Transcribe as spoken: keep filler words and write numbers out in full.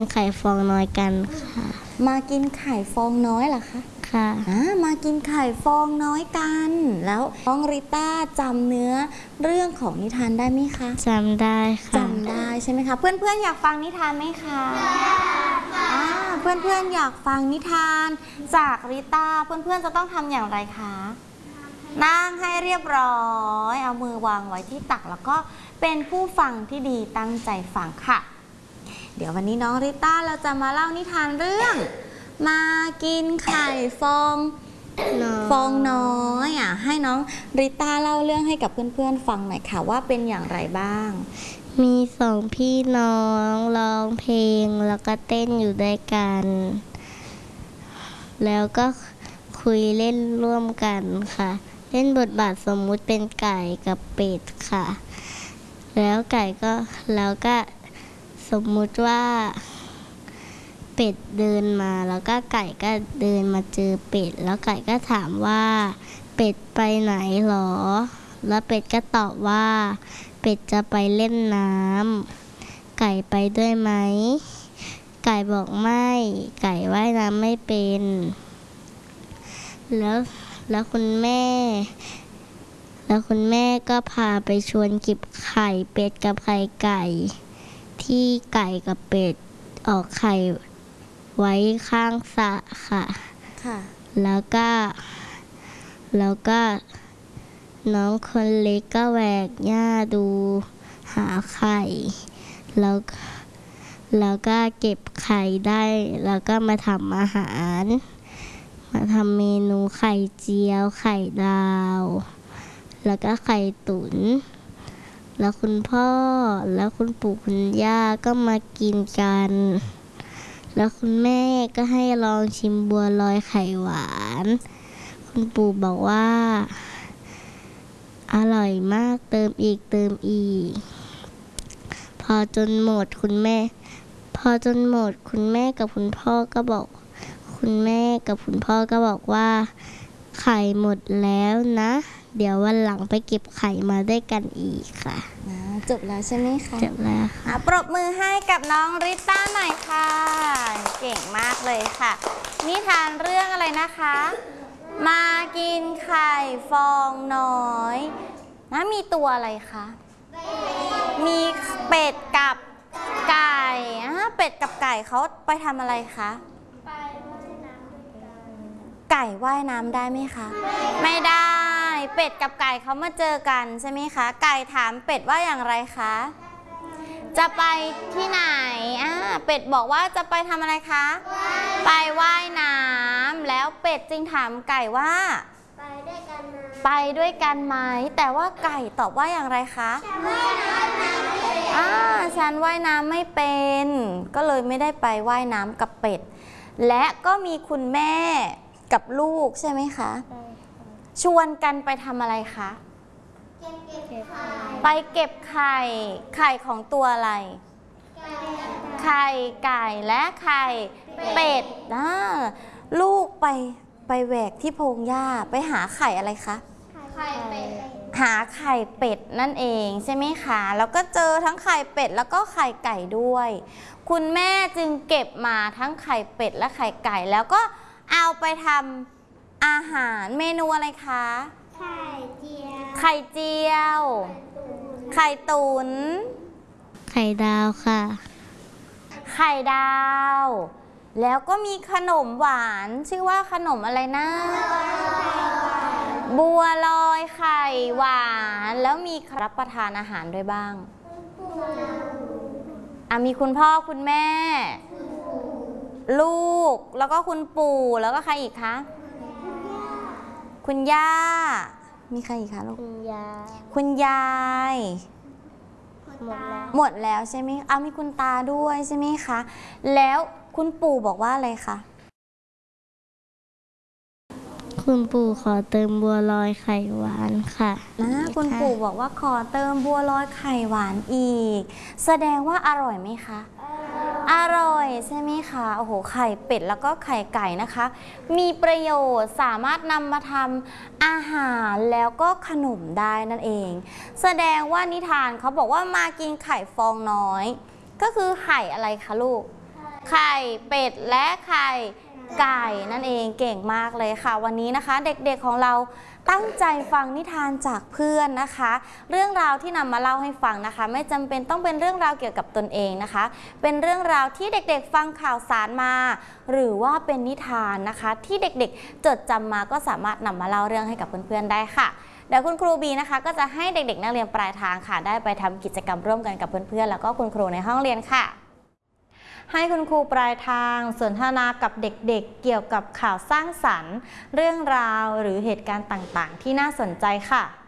ไข่ฟองน้อยกันค่ะมากินไข่ฟองน้อยเหรอคะค่ะอ่ามากินไข่ฟองน้อยกันแล้วน้องริต้าจำเนื้อเรื่องของนิทานได้ไหมคะจำได้ค่ะจำได้ใช่ไหมคะเพื่อนๆอยากฟังนิทานไหมคะอ่าเพื่อนๆอยากฟังนิทานจากริต้าเพื่อนๆจะต้องทำอย่างไรคะนั่งให้เรียบร้อยเอามือวางไว้ที่ตักแล้วก็เป็นผู้ฟังที่ดีตั้งใจฟังค่ะเดี๋ยววันนี้น้องริต้าเราจะมาเล่านิทานเรื่องมากินไข่ฟองฟองน้อยอ่ะให้น้องริต้าเล่าเรื่องให้กับเพื่อนๆฟังหน่อยค่ะว่าเป็นอย่างไรบ้างมีสองพี่น้องร้องเพลงแล้วก็เต้นอยู่ด้วยกันแล้วก็คุยเล่นร่วมกันค่ะเล่นบทบาทสมมุติเป็นไก่กับเป็ดค่ะแล้วไก่ก็แล้วก็สมมุติว่าเป็ดเดินมาแล้วก็ไก่ก็เดินมาเจอเป็ดแล้วไก่ก็ถามว่าเป็ดไปไหนหรอแล้วเป็ดก็ตอบว่าเป็ดจะไปเล่นน้ำไก่ไปด้วยไหมไก่บอกไม่ไก่ว่ายน้ำไม่เป็นแล้วแล้วคุณแม่แล้วคุณแม่ก็พาไปชวนเก็บไข่เป็ดกับไข่ไก่ที่ไก่กับเป็ดออกไข่ไว้ข้างสระค่ะค่ะแล้วก็แล้วก็น้องคนเล็กก็แหวกหญ้าดูหาไข่แล้วแล้วก็เก็บไข่ได้แล้วก็มาทำอาหารมาทำเมนูไข่เจียวไข่ดาวแล้วก็ไข่ตุ๋นแล้วคุณพ่อแล้วคุณปู่คุณย่าก็มากินกันแล้วคุณแม่ก็ให้ลองชิมบัวลอยไข่หวานคุณปู่บอกว่าอร่อยมากเติมอีกเติมอีกพอจนหมดคุณแม่พอจนหมดคุณแม่กับคุณพ่อก็บอกคุณแม่กับคุณพ่อก็บอกว่าไข่หมดแล้วนะเดี๋ยววันหลังไปเก็บไข่มาด้วยกันอีกค่ะจบแล้วใช่ไหมคะจบแล้วค่ะปรบมือให้กับน้องริต้าหน่อยค่ะเก่งมากเลยค่ะนิทานเรื่องอะไรนะคะมากินไข่ฟองน้อยนะมีตัวอะไรคะมีเป็ดกับไก่เป็ดกับไก่เขาไปทำอะไรคะไก่ว่ายน้ำได้ไหมคะไม่ได้เป็ดกับไก่เขามาเจอกันใช่ไหมคะไก่ถามเป็ดว่าอย่างไรคะจะไปที่ไหนอ่าเป็ดบอกว่าจะไปทำอะไรคะไปว่ายน้ำแล้วเป็ดจึงถามไก่ว่าไปด้วยกันไหมไปด้วยกันไหมแต่ว่าไก่ตอบว่าอย่างไรคะอ่าฉันว่ายน้ำไม่เป็นก็เลยไม่ได้ไปว่ายน้ำกับเป็ดและก็มีคุณแม่กับลูกใช่ไหมคะชวนกันไปทำอะไรคะไปเก็บไข่ไข่ของตัวอะไรไข่ไก่และไข่เป็ดนะลูกไปไปแหวกที่พงหญ้าไปหาไข่อะไรคะไข่เป็ดหาไข่เป็ดนั่นเองใช่ไหมคะแล้วก็เจอทั้งไข่เป็ดแล้วก็ไข่ไก่ด้วยคุณแม่จึงเก็บมาทั้งไข่เป็ดและไข่ไก่แล้วก็เอาไปทำอาหารเมนูอะไรคะไข่เจียวไข่เจียวไข่ตุ๋นไข่ดาวค่ะไข่ดาวแล้วก็มีขนมหวานชื่อว่าขนมอะไรนะบัวลอยไข่หวานแล้วมีรับประทานอาหารด้วยบ้างอ่ะมีคุณพ่อคุณแม่ลูกแล้วก็คุณปู่แล้วก็ใครอีกคะคุณย่ามีใครอีกคะลูกคุณยายคุณยายหมดแล้วหมดแล้วใช่ไหมอ้ามีคุณตาด้วยใช่ไหมคะแล้วคุณปู่บอกว่าอะไรคะคุณปู่ขอเติมบัวลอยไข่หวานค่ะนะคุณปู่บอกว่าขอเติมบัวลอยไข่หวานอีกแสดงว่าอร่อยไหมคะอร่อยใช่ไหมคะโอ้โหไข่เป็ดแล้วก็ไข่ไก่นะคะมีประโยชน์สามารถนำมาทำอาหารแล้วก็ขนมได้นั่นเองแสดงว่านิทานเขาบอกว่ามากินไข่ฟองน้อยก็คือไข่อะไรคะลูกไข่ไข่เป็ดและไข่ไก่นั่นเองเก่งมากเลยค่ะวันนี้นะคะเด็กๆของเราตั้งใจฟังนิทานจากเพื่อนนะคะเรื่องราวที่นำมาเล่าให้ฟังนะคะไม่จำเป็นต้องเป็นเรื่องราวเกี่ยวกับตนเองนะคะเป็นเรื่องราวที่เด็กๆฟังข่าวสารมาหรือว่าเป็นนิทานนะคะที่เด็กๆจดจำมาก็สามารถนำมาเล่าเรื่องให้กับเพื่อนๆได้ค่ะเดี๋ยวคุณครูบีนะคะก็จะให้เด็กๆนักเรียนปลายทางค่ะได้ไปทำกิจกรรมร่วมกันกับเพื่อนๆแล้วก็คุณครูในห้องเรียนค่ะให้คุณครูปลายทางสนทนากับเด็กๆเกี่ยวกับข่าวสร้างสรรค์เรื่องราวหรือเหตุการณ์ต่างๆที่น่าสนใจค่ะ